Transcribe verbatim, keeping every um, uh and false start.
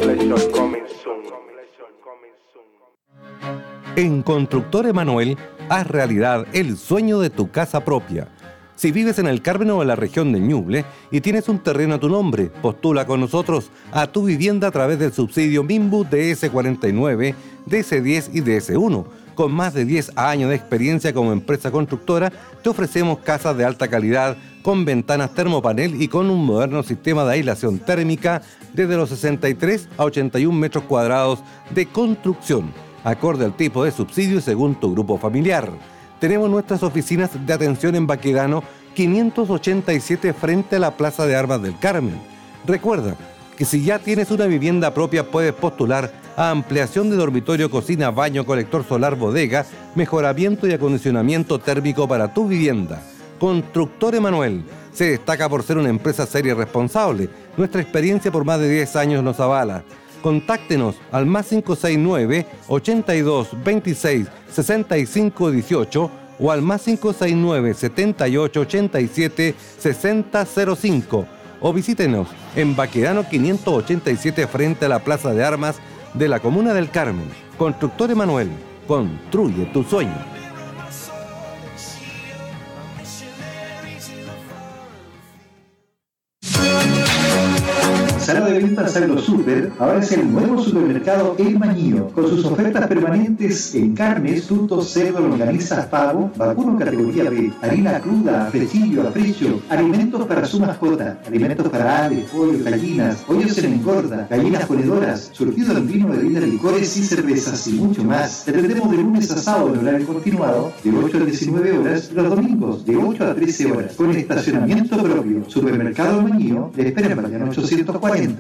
En Constructor Emanuel, haz realidad el sueño de tu casa propia. Si vives en el Carmen o en la región de Ñuble y tienes un terreno a tu nombre, postula con nosotros a tu vivienda a través del subsidio Minbu D S cuarenta y nueve, D S diez y D S uno. Con más de diez años de experiencia como empresa constructora, te ofrecemos casas de alta calidad, con ventanas termopanel y con un moderno sistema de aislación térmica desde los sesenta y tres a ochenta y un metros cuadrados de construcción, acorde al tipo de subsidio y según tu grupo familiar. Tenemos nuestras oficinas de atención en Baquedano quinientos ochenta y siete frente a la Plaza de Armas del Carmen. Recuerda que si ya tienes una vivienda propia puedes postular a ampliación de dormitorio, cocina, baño, colector solar, bodega, mejoramiento y acondicionamiento térmico para tu vivienda. Constructor Emanuel se destaca por ser una empresa seria y responsable. Nuestra experiencia por más de diez años nos avala. Contáctenos al más cinco seis nueve, ochenta y dos, veintiséis, sesenta y cinco dieciocho o al más cinco seis nueve, setenta y ocho, ochenta y siete, sesenta cero cinco o visítenos en Baquedano quinientos ochenta y siete frente a la Plaza de Armas de la Comuna del Carmen. Constructor Emanuel, construye tu sueño. Sala de ventas AgroSuper ahora es el nuevo supermercado El Mañío, con sus ofertas permanentes en carnes, frutos, cerdo, longanizas, pavo, vacuno categoría B, harina cruda, fresquillo, afrecho, alimentos para su mascota, alimentos para aves, pollos, gallinas, pollos en engorda, gallinas ponedoras, surtido en vino, bebidas, licores y cervezas y mucho más. Te atendemos de lunes a sábado en horario continuado, de ocho a diecinueve horas, y los domingos de ocho a trece horas, con estacionamiento propio. Supermercado El Mañío, le espera en Mariano ochocientos cuarenta,